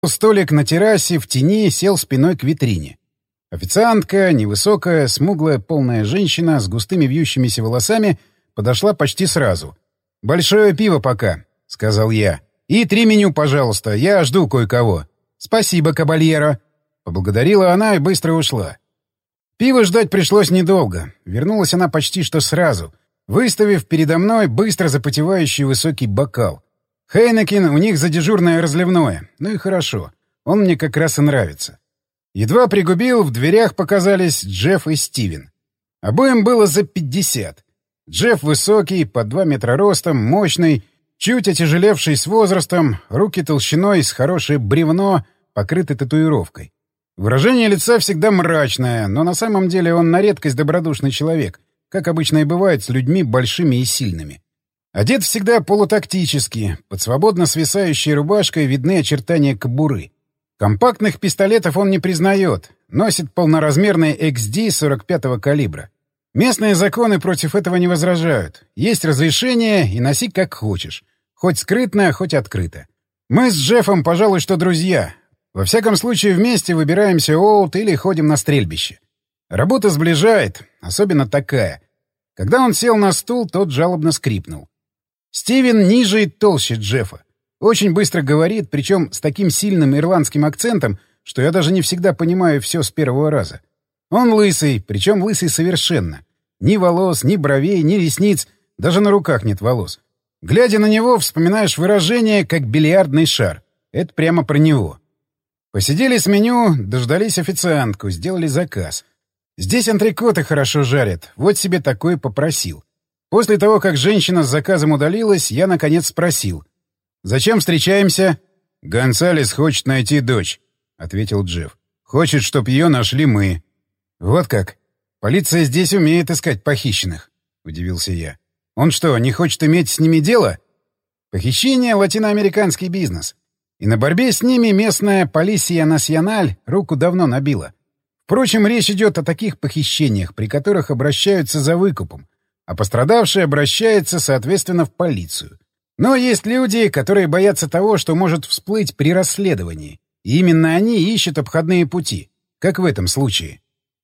Столик на террасе в тени, сел спиной к витрине. Официантка, невысокая, смуглая, полная женщина с густыми вьющимися волосами, подошла почти сразу. «Большое пиво пока», — сказал я. «И 3 меню, пожалуйста, я жду кое-кого». «Спасибо, кабальеро», — поблагодарила она и быстро ушла. Пиво ждать пришлось недолго. Вернулась она почти что сразу, выставив передо мной быстро запотевающий высокий бокал. Хейнекен у них за дежурное разливное. Ну и хорошо. Он мне как раз и нравится. Едва пригубил, в дверях показались Джефф и Стивен. Обоим было за 50. Джефф высокий, под 2 метра ростом, мощный, чуть отяжелевший с возрастом, руки толщиной с хорошее бревно, покрыты татуировкой. Выражение лица всегда мрачное, но на самом деле он на редкость добродушный человек, как обычно и бывает с людьми большими и сильными. Одет всегда полутактически, под свободно свисающей рубашкой видны очертания кобуры. Компактных пистолетов он не признает, носит полноразмерный XD 45-го калибра. Местные законы против этого не возражают. Есть разрешение и носи как хочешь. Хоть скрытно, хоть открыто. Мы с Джеффом, пожалуй, что друзья. Во всяком случае, вместе выбираемся Олд или ходим на стрельбище. Работа сближает, особенно такая. Когда он сел на стул, тот жалобно скрипнул. Стивен ниже и толще Джеффа. Очень быстро говорит, причем с таким сильным ирландским акцентом, что я даже не всегда понимаю все с первого раза. Он лысый, причем лысый совершенно. Ни волос, ни бровей, ни ресниц, даже на руках нет волос. Глядя на него, вспоминаешь выражение, как бильярдный шар. Это прямо про него. Посидели с меню, дождались официантку, сделали заказ. Здесь антрикоты хорошо жарят, вот себе такой попросил. После того, как женщина с заказом удалилась, я, наконец, спросил. «Зачем встречаемся?» «Гонсалес хочет найти дочь», — ответил Джефф. «Хочет, чтоб ее нашли мы». «Вот как? Полиция здесь умеет искать похищенных», — удивился я. «Он что, не хочет иметь с ними дело?» «Похищение — латиноамериканский бизнес. И на борьбе с ними местная Полисия Националь руку давно набила. Впрочем, речь идет о таких похищениях, при которых обращаются за выкупом, а пострадавший обращается, соответственно, в полицию. Но есть люди, которые боятся того, что может всплыть при расследовании. И именно они ищут обходные пути, как в этом случае.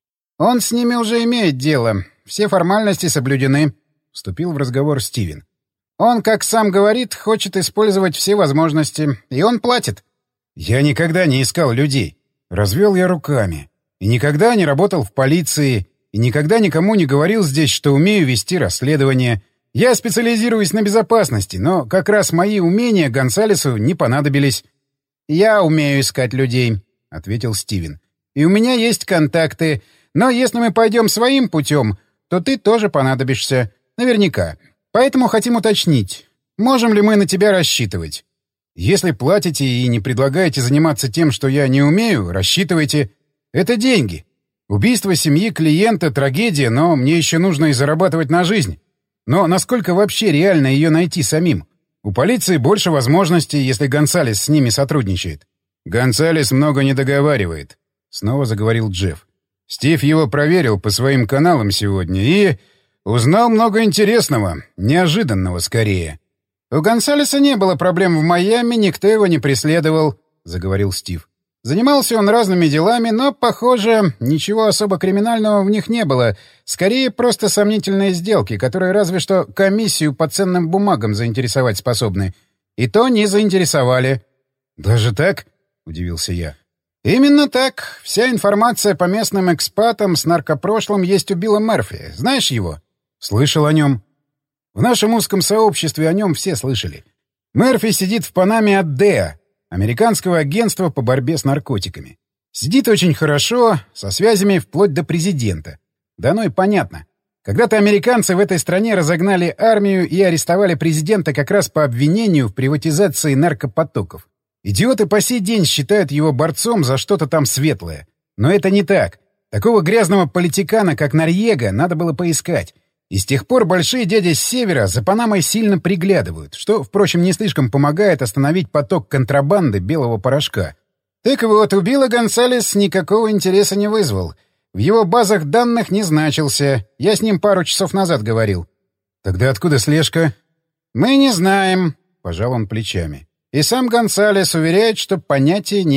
«Он с ними уже имеет дело. Все формальности соблюдены», — вступил в разговор Стивен. «Он, как сам говорит, хочет использовать все возможности, и он платит». «Я никогда не искал людей», — развел я руками. «И никогда не работал в полиции, и никогда никому не говорил здесь, что умею вести расследование. Я специализируюсь на безопасности, но как раз мои умения Гонсалесу не понадобились». «Я умею искать людей», — ответил Стивен. «И у меня есть контакты, но если мы пойдем своим путем, то ты тоже понадобишься. Наверняка. Поэтому хотим уточнить, можем ли мы на тебя рассчитывать? Если платите и не предлагаете заниматься тем, что я не умею, рассчитывайте. Это деньги. Убийство семьи клиента — трагедия, но мне еще нужно и зарабатывать на жизнь. Но насколько вообще реально ее найти самим? У полиции больше возможностей, если Гонсалес с ними сотрудничает». «Гонсалес много не договаривает», — снова заговорил Джефф. «Стив его проверил по своим каналам сегодня и узнал много интересного, неожиданного скорее». «У Гонсалеса не было проблем в Майами, никто его не преследовал», — заговорил Стив. «Занимался он разными делами, но, похоже, ничего особо криминального в них не было. Скорее, просто сомнительные сделки, которые разве что комиссию по ценным бумагам заинтересовать способны. И то не заинтересовали». «Даже так?» — удивился я. «Именно так. Вся информация по местным экспатам с наркопрошлым есть у Билла Мерфи. Знаешь его?» «Слышал о нем». «В нашем узком сообществе о нем все слышали. Мерфи сидит в Панаме от ДЭА, американского агентства по борьбе с наркотиками. Сидит очень хорошо, со связями вплоть до президента. Да ну и понятно. Когда-то американцы в этой стране разогнали армию и арестовали президента как раз по обвинению в приватизации наркопотоков. Идиоты по сей день считают его борцом за что-то там светлое. Но это не так. Такого грязного политикана, как Норьего, надо было поискать. И с тех пор большие дяди с севера за Панамой сильно приглядывают, что, впрочем, не слишком помогает остановить поток контрабанды белого порошка. Так вот, у Билла Гонсалес никакого интереса не вызвал. В его базах данных не значился. Я с ним пару часов назад говорил. «Тогда откуда слежка?» «Мы не знаем», — пожал он плечами. И сам Гонсалес уверяет, что понятия не